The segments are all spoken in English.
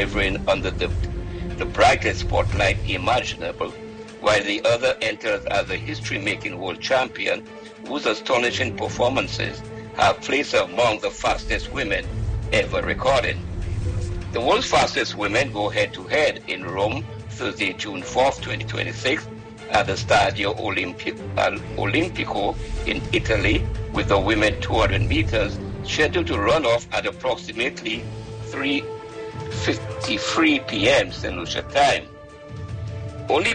delivering under the brightest spotlight imaginable, while the other enters as a history-making world champion whose astonishing performances have placed her among the fastest women ever recorded. The world's fastest women go head-to-head in Rome Thursday, June 4th, 2026 at the Stadio Olimpico in Italy, with the women 200 meters scheduled to run off at approximately 3:53 p.m. St. Lucia time. Only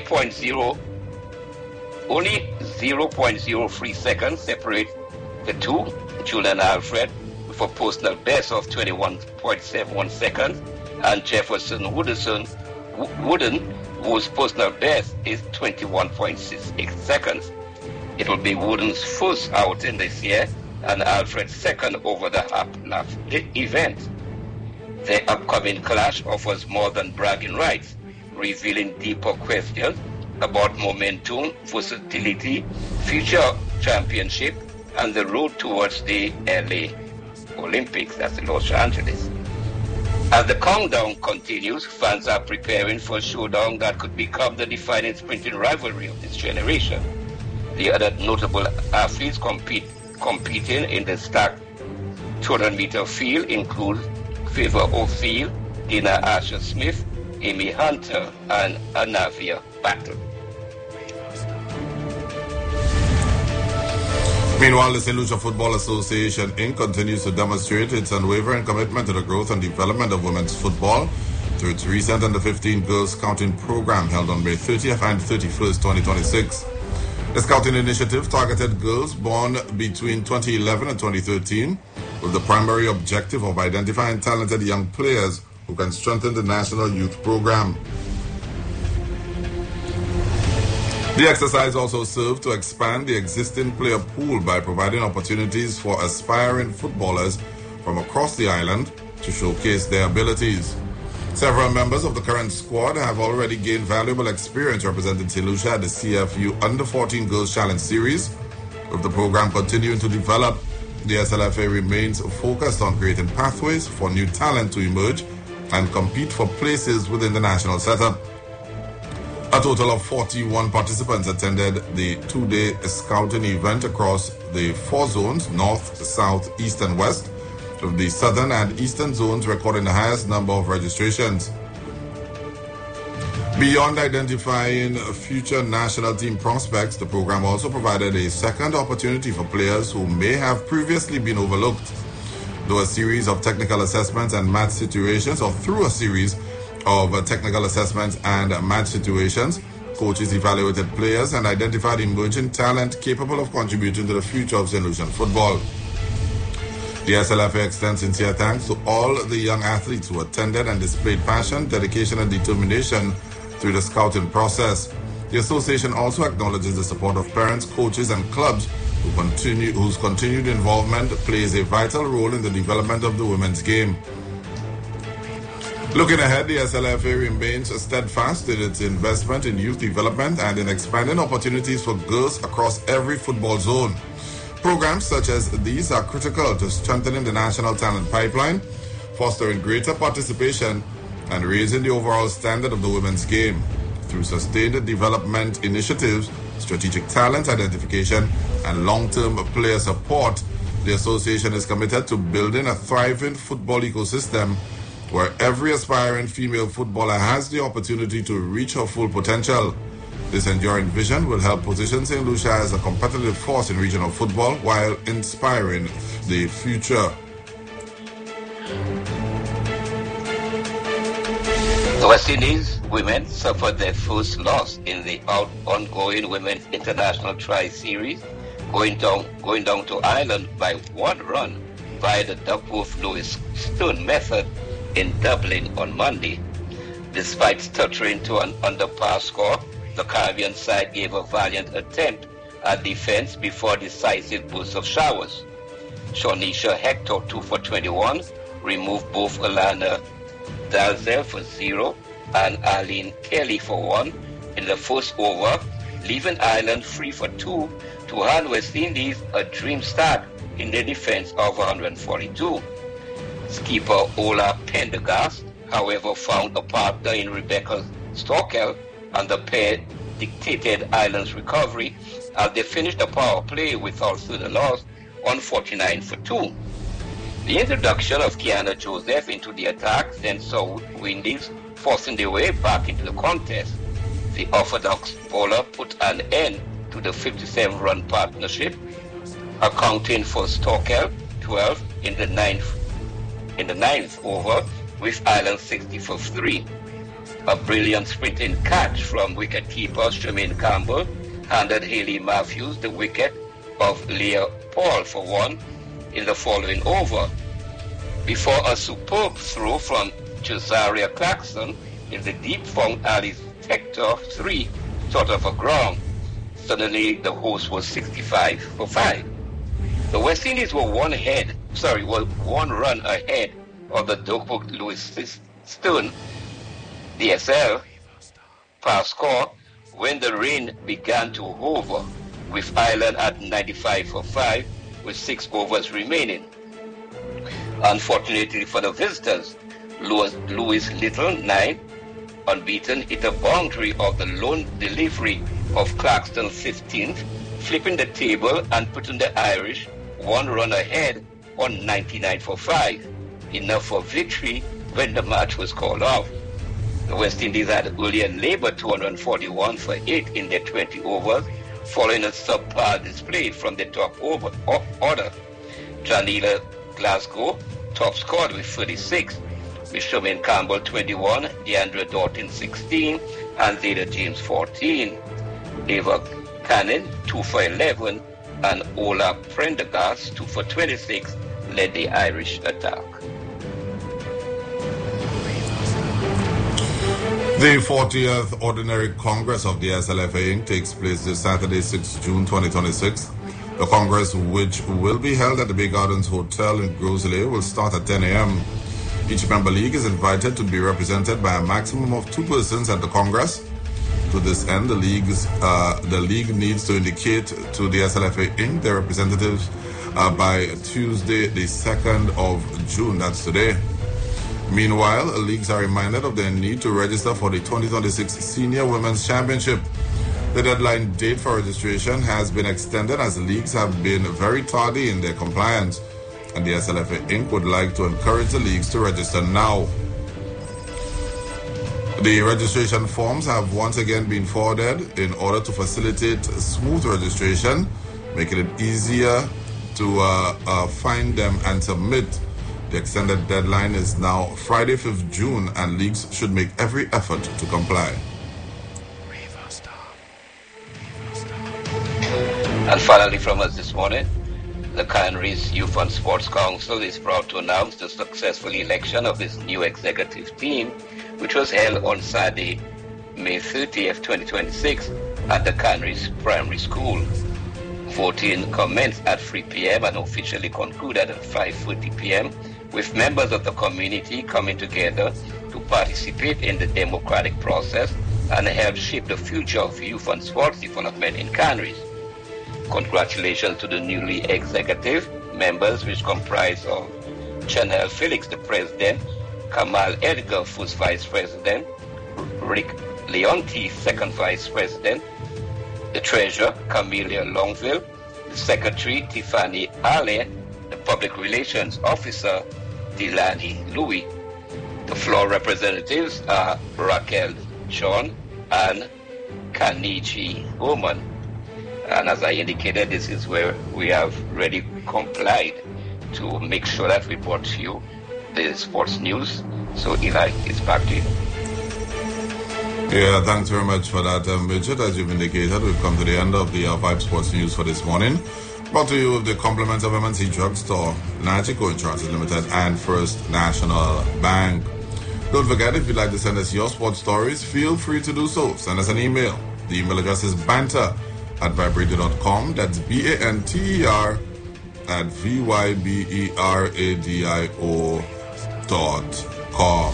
0.03 seconds separate the two. Julian Alfred with a personal best of 21.71 seconds, and Jefferson Wooden, whose personal best is 21.68 seconds. It will be Wooden's first outing this year and Alfred's second over the half-lap event. The upcoming clash offers more than bragging rights, revealing deeper questions about momentum, versatility, future championship, and the road towards the LA Olympics, that's in Los Angeles. As the countdown continues, fans are preparing for a showdown that could become the defining sprinting rivalry of this generation. The other notable athletes competing in the stacked 200-meter field include Favor O'Field, Dina Asher-Smith, Amy Hunter, and Anavia Battle. Meanwhile, the St. Lucia Football Association, Inc. continues to demonstrate its unwavering commitment to the growth and development of women's football through its recent Under-15 Girls Scouting Program held on May 30th and 31st, 2026. The Scouting Initiative targeted girls born between 2011 and 2013 with the primary objective of identifying talented young players who can strengthen the national youth program. The exercise also served to expand the existing player pool by providing opportunities for aspiring footballers from across the island to showcase their abilities. Several members of the current squad have already gained valuable experience representing St. Lucia at the CFU Under-14 Girls Challenge Series. With the program continuing to develop, the SLFA remains focused on creating pathways for new talent to emerge and compete for places within the national setup. A total of 41 participants attended the two-day scouting event across the 4 zones, north, south, east, and west, with the southern and eastern zones recording the highest number of registrations. Beyond identifying future national team prospects, the program also provided a second opportunity for players who may have previously been overlooked. Through a series of technical assessments and match situations, or through a series of technical assessments and match situations, coaches evaluated players and identified emerging talent capable of contributing to the future of St. Lucian football. The SLFA extends sincere thanks to all the young athletes who attended and displayed passion, dedication, and determination through the scouting process. The association also acknowledges the support of parents, coaches, and clubs whose continued involvement plays a vital role in the development of the women's game. Looking ahead, the SLFA remains steadfast in its investment in youth development and in expanding opportunities for girls across every football zone. Programs such as these are critical to strengthening the national talent pipeline, fostering greater participation, and raising the overall standard of the women's game. Through sustained development initiatives, strategic talent identification, and long-term player support, the association is committed to building a thriving football ecosystem where every aspiring female footballer has the opportunity to reach her full potential. This enduring vision will help position St. Lucia as a competitive force in regional football while inspiring the future. The West Indies women suffered their first loss in the ongoing Women's International Tri-Series, going down to Ireland by 1 run via the Duckworth-Lewis Stone method in Dublin on Monday. Despite stuttering to an under-par score, the Caribbean side gave a valiant attempt at defense before decisive bursts of showers. Shanisha Hector, 2 for 21, removed both Alana Dalzell for 0 and Arlene Kelly for 1 in the first over, leaving Ireland free for 2 to hand West Indies a dream start in their defense of 142. Skipper Ola Pendergast however, found a partner in Rebecca Stockel, and the pair dictated Ireland's recovery as they finished the power play without further loss on 49-2. The introduction of Kiana Joseph into the attack then saw Windies forcing their way back into the contest. The orthodox bowler put an end to the 57-run partnership, accounting for Stockel 12 in the ninth over, with Ireland 60 for 3. A brilliant sprinting catch from wicketkeeper Tremaine Campbell handed Hayley Matthews the wicket of Leah Paul for 1 in the following over, before a superb throw from Josaria Clarkson in the deep found Alice Hector 3 sort of a ground. Suddenly the host was 65 for 5. The West Indies were one run ahead of the Doak Lewis Stone DSL pass score when the rain began to hover, with Ireland at 95 for 5 with 6 overs remaining. Unfortunately for the visitors, Louis Little, 9, unbeaten, hit a boundary of the lone delivery of Clarkson 15th, flipping the table and putting the Irish 1 run ahead on 99 for 5, enough for victory when the match was called off. The West Indies had earlier laboured 241 for 8 in their 20 overs, following a subpar display from the top order. Janila Glasgow top scored with 36, with Tremaine Campbell 21, Deandra Doughton 16, and Zeta James 14. Ava Cannon 2 for 11, and Ola Prendergast 2 for 26 led the Irish attack. The 40th Ordinary Congress of the SLFA Inc. takes place this Saturday, 6 June 2026. The Congress, which will be held at the Bay Gardens Hotel in Grosley, will start at 10 a.m. Each member league is invited to be represented by a maximum of 2 persons at the Congress. To this end, the league needs to indicate to the SLFA Inc. their representatives by Tuesday, the 2nd of June, that's today. Meanwhile, leagues are reminded of their need to register for the 2026 Senior Women's Championship. The deadline date for registration has been extended as leagues have been very tardy in their compliance, and the SLFA Inc. would like to encourage the leagues to register now. The registration forms have once again been forwarded in order to facilitate smooth registration, making it easier to find them and submit. The extended deadline is now Friday, 5th June, and leagues should make every effort to comply. And finally from us this morning, the Canaries Youth and Sports Council is proud to announce the successful election of its new executive team, which was held on Saturday, May 30th, 2026 at the Canaries Primary School. Voting commenced at 3 p.m. and officially concluded at 5:30 p.m. with members of the community coming together to participate in the democratic process and help shape the future of youth and sports development in Canaries. Congratulations to the newly executive members, which comprise of Chanel Felix, the president, Kamal Edgar, first vice president, Rick Leonti, second vice president, the treasurer, Camelia Longville, the secretary, Tiffany Ale, the public relations officer, Delaney Louis. The floor representatives are Raquel John and Kanichi Oman. And as I indicated, this is where we have already complied to make sure that we brought to you the sports news. So Eli, it's back to you. Yeah, thanks very much for that, Richard. As you've indicated, we've come to the end of the Vibe Sports News for this morning. Brought to you with the compliments of MNC Drugstore, Nagico Insurance Limited, and First National Bank. Don't forget, if you'd like to send us your sports stories, feel free to do so. Send us an email. The email address is banter@viberadio.com. That's BANTER at VYBERADIO.com.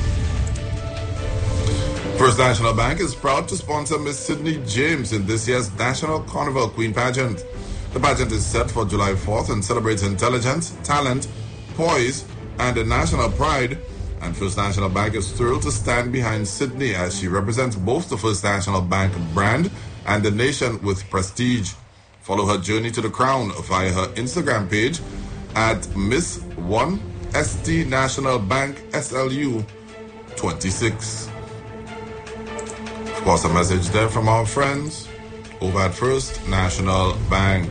First National Bank is proud to sponsor Miss Sydney James in this year's National Carnival Queen Pageant. The pageant is set for July 4th and celebrates intelligence, talent, poise, and national pride, And First National Bank is thrilled to stand behind Sydney as she represents both the First National Bank brand and the nation with prestige. Follow her journey to the crown via her Instagram page at Miss 1 ST National Bank SLU 26. Of course, a message there from our friends over at First National Bank.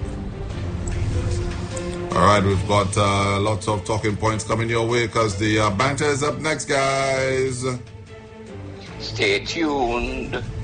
All right, we've got lots of talking points coming your way because the banter is up next, guys. Stay tuned.